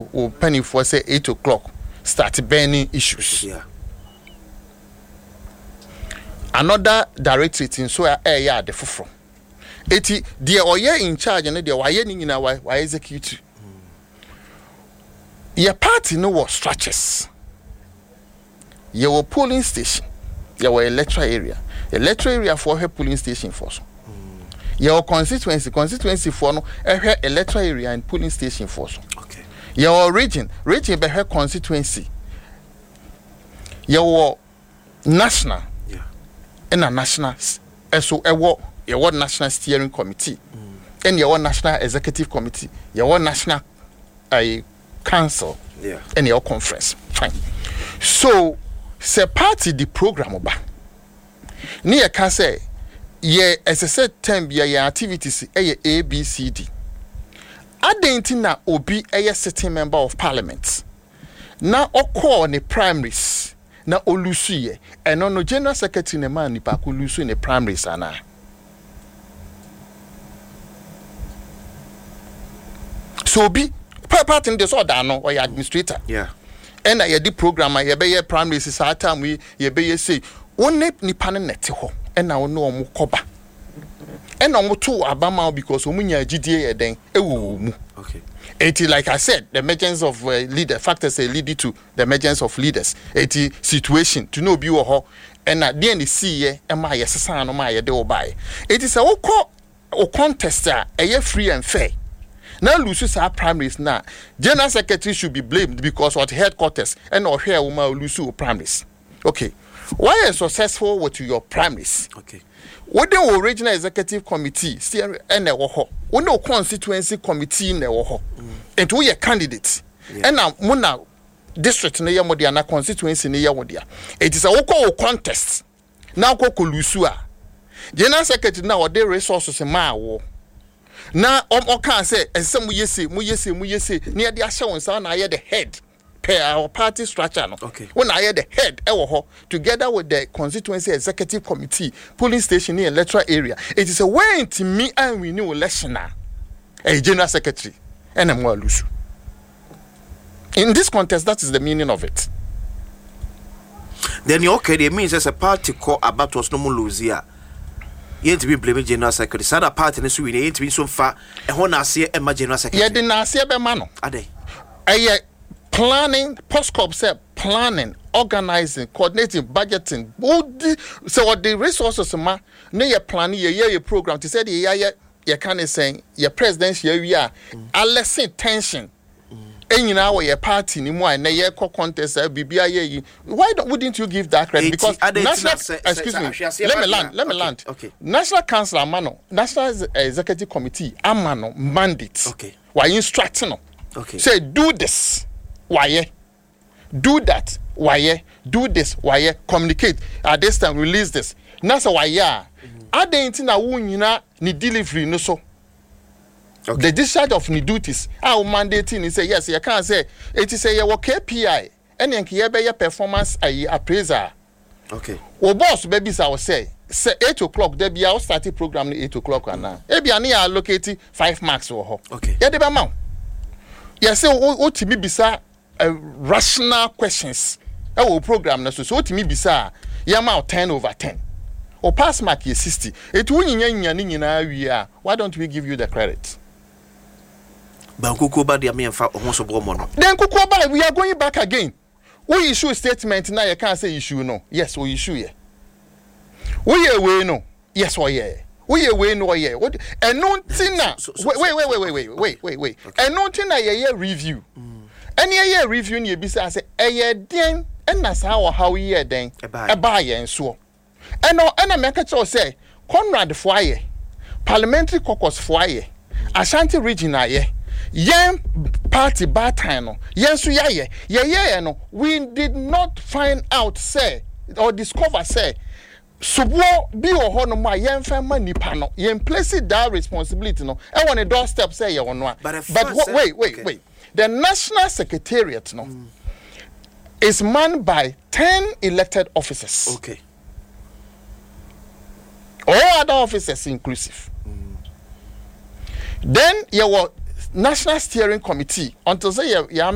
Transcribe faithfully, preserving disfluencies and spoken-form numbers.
o penny for say eight o'clock start burning issues. Yeah. Another directorate in so air ya the fufro. Eti the oye in charge and the why ni na why why execute. Your party no was structures. Your polling station, your electoral area, electoral area for her polling station for so. Your constituency, constituency for no her electoral area and polling station for so. Okay. Your region, region be her constituency. Your national. In a national, so a what your national steering committee, mm. and your national executive committee, your national uh, council, yeah, and your conference. Fine. So, say party the program over. Near can say, yeah, as I said, ten your activities a A B C D. I didn't know Obi a sitting member of parliament. Now, or call the primaries. Na olusu ye eno no general secretary ne man nipa ko lusu in the primary sana so bi part in the so da no or administrator yeah and na the programmer ye be ye primary sa time we ye be ye say woni nipa ne nete ho and na woni omo koba and na omo to abama because omo nya gidie ye den ewo mu. Okay. It is like I said, the emergence of uh, leader factors uh, lead to the emergence of leaders. It is situation to know be or and at the end see ye and my son or my de buy. It is a call or contester a year free and fair. Now loses our primaries now. General secretary should be blamed because of headquarters and or here woman lose primaries. Okay. Why are successful with your primaries? Okay. What the original executive committee steering and the wo what no constituency committee in the wo and we are candidates and now muna district na yamodi na constituency na yamodia it is a woko contest now ko kolusua general secretary na o de resources ma wo na o kan say ensem mu yese mu yese mu yese na de ahye won sa na ye the head per our party structure no. Okay. When I hear the head ewo together with the constituency executive committee polling station in electoral area it is a way to me and we new election a general secretary and a more loose in this contest. That is the meaning of it. Then you okay it means as a party call about was no more lose here. You ain't to be blaming general secretary. Sada party nesu we ain't to be so far and when I see a general secretary. Yeah, didn't see a be mano. Ade. Aye. Planning, postcop said planning, organizing, coordinating, budgeting. So what the resources ma no your planning your year program to say the yeah you can saying your presidential year a lesson tension. And you know your party ni more na your contest B B I ye. Why don't wouldn't you give that credit? Because national excuse me let me land let me land. Okay. National Council amano National Executive Committee amano mandate. Okay. Why instructing no? Okay. Say do this. Why? Do that. Why? Do this. Why? Communicate. At this time, release this. Nasa why? I didn't know who ni delivery no so. Okay. The discharge of ni duties. Our mandate is say yes. You can't say it is a your K P I. And then you be your performance a appraiser. Okay. Well, boss, baby, I will say say eight o'clock. There be our starting program eight o'clock and now. Ebi ani allocate five marks or ho. Okay. Yeah, the amount. Yes, say o ti bi bisa. Uh, rational questions. Our program na so so to me bisa yama ten over ten. Or pass mark is sixty. It won nya ni nyina wi a. Why don't we give you the credit? Bankuko ba dia me mfa ho so bro mo no. Then kuko ba we are going back again. We issue statement na you can't say issue no. Yes, we issue here. We we no. Yes, we here. We we no here. What and no thing na. Wait wait wait wait wait wait wait wait. And no thing na ye review. Any year review ni ebi say say eh den na sa wo how year den e ba ye nso e no e na make sure say Conrad fo aye parliamentary caucus fo aye Ashanti region aye yen party bad time no yen so yaye ye ye no we did not find out say or discover say subo bi o ho no ma yen fa ma nipa no yen place that responsibility no e won a doorstep say ye won no but, but what, wait wait okay. wait the National Secretariat no, mm. is manned by ten elected officers. Okay. All other officers inclusive. Mm. Then you were National Steering Committee until say you